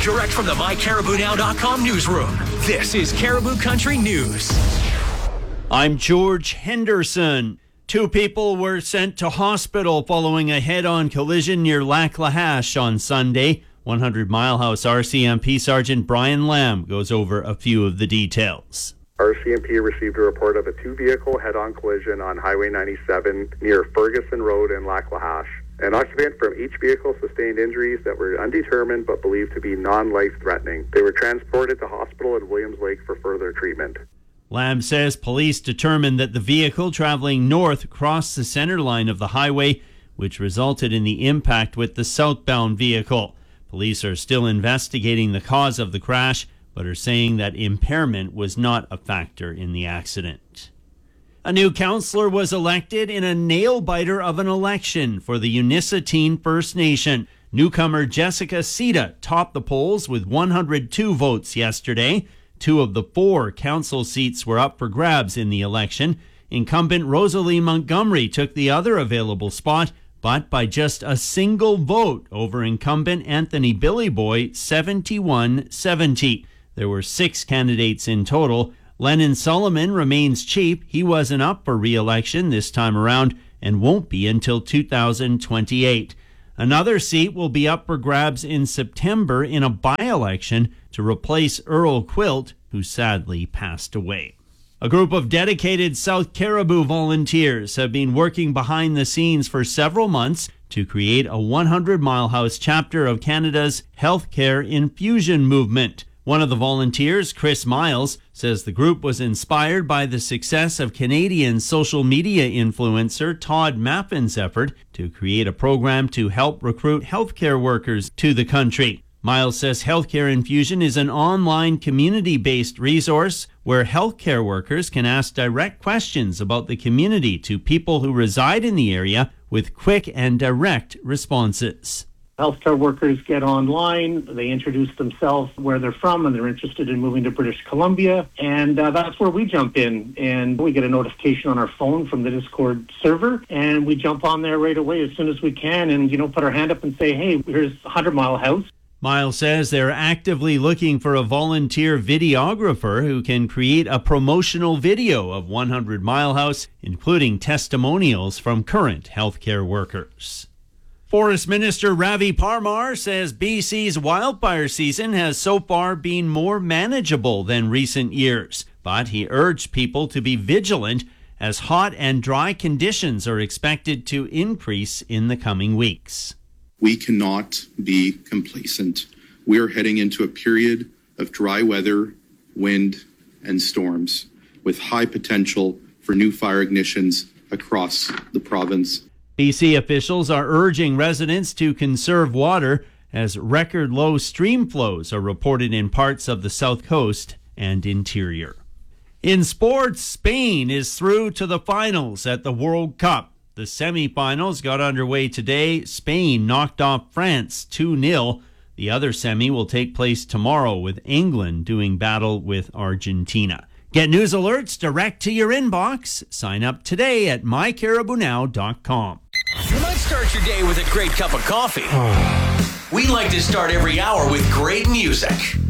direct from the MyCaribouNow.com newsroom. This is Caribou Country News. I'm George Henderson. 2 people were sent to hospital following a head-on collision near Lac La Hache on Sunday. 100 Mile House RCMP Sergeant Brian Lamb goes over a few of the details. RCMP received a report of a 2-vehicle head-on collision on Highway 97 near Ferguson Road in Lac La Hache. An occupant from each vehicle sustained injuries that were undetermined but believed to be non-life-threatening. They were transported to hospital at Williams Lake for further treatment. Lamb says police determined that the vehicle traveling north crossed the center line of the highway, which resulted in the impact with the southbound vehicle. Police are still investigating the cause of the crash, but are saying that impairment was not a factor in the accident. A new councillor was elected in a nail-biter of an election for the Unisatine First Nation. Newcomer Jessica Sita topped the polls with 102 votes yesterday. 2 of the 4 council seats were up for grabs in the election. Incumbent Rosalie Montgomery took the other available spot, but by just a single vote over incumbent Anthony Billy Boy, 71-70. There were 6 candidates in total. Lennon Solomon remains chief. He wasn't up for re-election this time around and won't be until 2028. Another seat will be up for grabs in September in a by-election to replace Earl Quilt, who sadly passed away. A group of dedicated South Caribou volunteers have been working behind the scenes for several months to create a 100 Mile House chapter of Canada's healthcare infusion movement. One of the volunteers, Chris Miles, says the group was inspired by the success of Canadian social media influencer Todd Mappen's effort to create a program to help recruit healthcare workers to the country. Miles says Healthcare Infusion is an online community-based resource where healthcare workers can ask direct questions about the community to people who reside in the area with quick and direct responses. Healthcare workers get online, they introduce themselves, where they're from, and they're interested in moving to British Columbia. And that's where we jump in. And we get a notification on our phone from the Discord server, and we jump on there right away as soon as we can and, put our hand up and say, hey, here's 100 Mile House. Miles says they're actively looking for a volunteer videographer who can create a promotional video of 100 Mile House, including testimonials from current healthcare workers. Forest Minister Ravi Parmar says BC's wildfire season has so far been more manageable than recent years, but he urged people to be vigilant as hot and dry conditions are expected to increase in the coming weeks. We cannot be complacent. We are heading into a period of dry weather, wind, and storms with high potential for new fire ignitions across the province. BC officials are urging residents to conserve water as record low stream flows are reported in parts of the South Coast and interior. In sports, Spain is through to the finals at the World Cup. The semi-finals got underway today. Spain knocked off France 2-0. The other semi will take place tomorrow with England doing battle with Argentina. Get news alerts direct to your inbox. Sign up today at MyCaribouNow.com. You might start your day with a great cup of coffee. We like to start every hour with great music.